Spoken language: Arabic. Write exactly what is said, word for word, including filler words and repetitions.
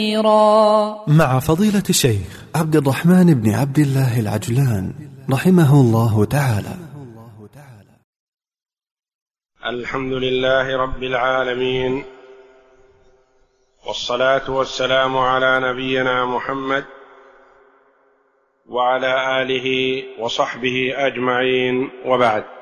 مع فضيلة الشيخ عبد الرحمن بن عبد الله العجلان رحمه الله تعالى. الحمد لله رب العالمين، والصلاة والسلام على نبينا محمد وعلى آله وصحبه أجمعين، وبعد.